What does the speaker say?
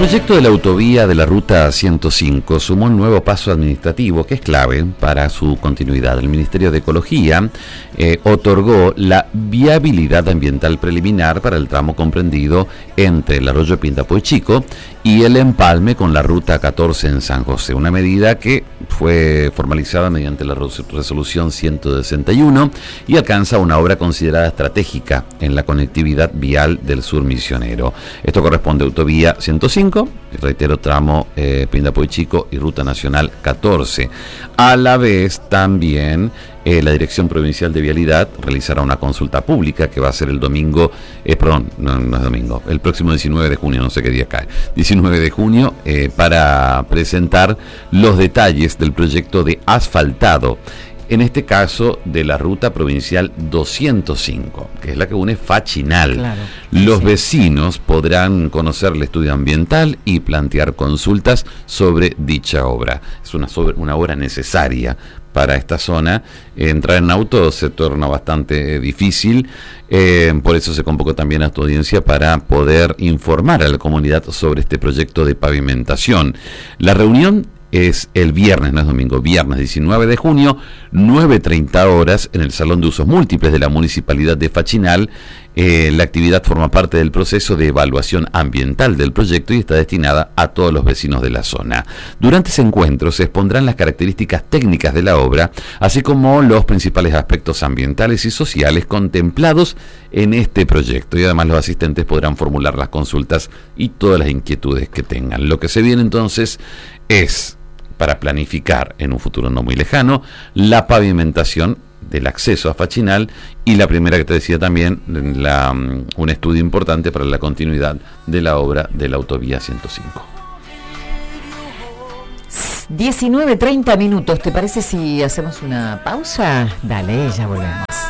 proyecto de la autovía de la Ruta 105 sumó un nuevo paso administrativo que es clave para su continuidad. El Ministerio de Ecología otorgó la viabilidad ambiental preliminar para el tramo comprendido entre el arroyo Pindapoy-Chico y el empalme con la Ruta 14 en San José, una medida que fue formalizada mediante la resolución 161 y alcanza una obra considerada estratégica en la conectividad vial del sur misionero. Esto corresponde a autovía 105, reitero, tramo Pindapoy-Chico y Ruta Nacional 14. A la vez también la Dirección Provincial de Vialidad realizará una consulta pública que va a ser el domingo, no es domingo, el próximo 19 de junio, no sé qué día cae, 19 de junio, para presentar los detalles del proyecto de asfaltado, en este caso de la ruta provincial 205, que es la que une Fachinal. Claro, los vecinos podrán conocer el estudio ambiental y plantear consultas sobre dicha obra. Es una obra necesaria para esta zona. Entrar en auto se torna bastante difícil, por eso se convocó también a esta audiencia para poder informar a la comunidad sobre este proyecto de pavimentación. La reunión es el viernes, no es domingo, viernes 19 de junio, 9:30 horas, en el Salón de Usos Múltiples de la Municipalidad de Fachinal. La actividad forma parte del proceso de evaluación ambiental del proyecto y está destinada a todos los vecinos de la zona. Durante ese encuentro se expondrán las características técnicas de la obra, así como los principales aspectos ambientales y sociales contemplados en este proyecto, y además los asistentes podrán formular las consultas y todas las inquietudes que tengan. Lo que se viene entonces es, para planificar en un futuro no muy lejano, la pavimentación del acceso a Fachinal y la primera que te decía también, un estudio importante para la continuidad de la obra de la autovía 105. 19:30 minutos, ¿te parece si hacemos una pausa? Dale, ya volvemos.